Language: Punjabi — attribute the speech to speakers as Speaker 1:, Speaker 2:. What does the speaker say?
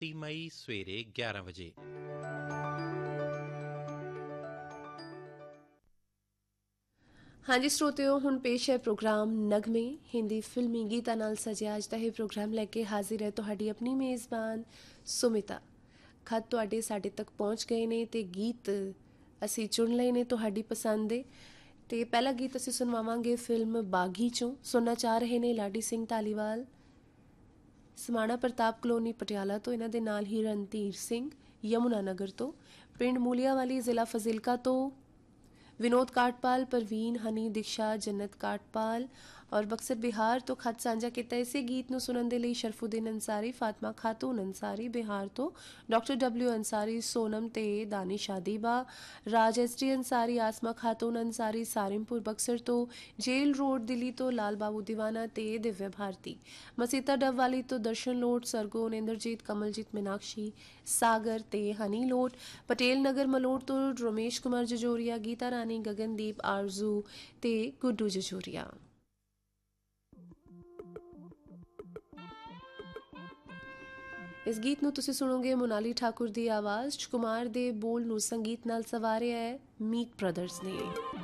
Speaker 1: 30 ਮਈ ਸਵੇਰੇ 11 ਵਜੇ।
Speaker 2: ਹਾਂਜੀ ਸਰੋਤਿਓ, ਹੁਣ ਪੇਸ਼ ਹੈ ਪ੍ਰੋਗਰਾਮ ਨਗਮੇ, ਹਿੰਦੀ ਫਿਲਮੀ ਗੀਤਾਂ ਨਾਲ ਸਜਿਆ ਅੱਜ ਦਾ ਇਹ ਪ੍ਰੋਗਰਾਮ ਲੈ ਕੇ ਹਾਜ਼ਰ ਹੈ ਤੁਹਾਡੀ ਆਪਣੀ ਮੇਜ਼ਬਾਨ ਸੁਮਿਤਾ। ਖਤ ਤੁਹਾਡੇ ਸਾਡੇ ਤੱਕ ਪਹੁੰਚ ਗਏ ਨੇ ਤੇ ਗੀਤ ਅਸੀਂ ਚੁਣ ਲਏ ਨੇ ਤੁਹਾਡੀ ਪਸੰਦ ਦੇ। ਤੇ ਪਹਿਲਾ ਗੀਤ ਅਸੀਂ ਸੁਣਵਾਵਾਂਗੇ ਫਿਲਮ ਬਾਗੀ ਚੋਂ। ਸੁਣਨਾ ਚਾਹ ਰਹੇ ਨੇ ਲਾਡੀ ਸਿੰਘ ਧਾਲੀਵਾਲ, ਸਮਾਣਾ ਪ੍ਰਤਾਪ ਕਲੋਨੀ ਪਟਿਆਲਾ ਤੋਂ, ਇਹਨਾਂ ਦੇ ਨਾਲ ਹੀ ਰਣਧੀਰ ਸਿੰਘ ਯਮੁਨਾ ਨਗਰ ਤੋਂ, ਪਿੰਡ ਮੂਲੀਆਵਾਲੀ ਜ਼ਿਲ੍ਹਾ ਫਜ਼ਿਲਕਾ ਤੋਂ विनोद काटपाल, परवीन, हनी, दिक्षा, जन्नत काटपाल और बक्सर बिहार तो खत साझा किया। इसे गीत ਨੂੰ ਸੁਣਨ ਦੇ ਲਈ ਸ਼ਰਫੁਦੀਨ ਅੰਸਾਰੀ, ਫਾਤਮਾ ਖਾਤੂਨ ਅੰਸਾਰੀ ਬਿਹਾਰ ਤੋਂ, ਡਾਕਟਰ ਡਬਲਿਊ ਅੰਸਾਰੀ, ਸੋਨਮ ਤੇ ਦਾਨਿਸ਼ ਆਦੀਬਾ, ਰਾਜ ਐਸਟੀ ਅੰਸਾਰੀ, ਆਸਮਾ ਖਾਤੂਨ ਅੰਸਾਰੀ ਸਾਰਿਮਪੁਰ ਬਕਸਰ ਤੋਂ, ਜੇਲ ਰੋਡ ਦਿੱਲੀ ਤੋਂ ਲਾਲ ਬਾਬੂ ਦੀਵਾਨਾ ਤੇ ਦਿਵਿਆ ਭਾਰਤੀ, ਮਸੀਤਾ ਡੱਬਵਾਲੀ ਤੋਂ ਦਰਸ਼ਨ ਲੋਟ, ਸਰਗੋਨ, ਇੰਦਰਜੀਤ, ਕਮਲਜੀਤ, ਮੀਨਾਕਸ਼ੀ, ਸਾਗਰ ਤੇ ਹਨੀ ਲੋਟ, ਪਟੇਲ ਨਗਰ ਮਲੋਟ ਤੋਂ ਰਮੇਸ਼ ਕੁਮਾਰ ਜਜੋਰੀਆ, ਗੀਤਾ ਰਾਣੀ, ਗਗਨਦੀਪ, ਆਰਜ਼ੂ ਤੇ ਗੁੱਡੂ ਜਜੋਰੀਆ। ਇਸ ਗੀਤ ਨੂੰ ਤੁਸੀਂ ਸੁਣੋਗੇ ਮੋਨਾਲੀ ਠਾਕੁਰ ਦੀ ਆਵਾਜ਼ 'ਚ, ਕੁਮਾਰ ਦੇ ਬੋਲ ਨੂੰ ਸੰਗੀਤ ਨਾਲ ਸਵਾਰਿਆ ਹੈ ਮੀਕ ਬ੍ਰਦਰਸ ਨੇ।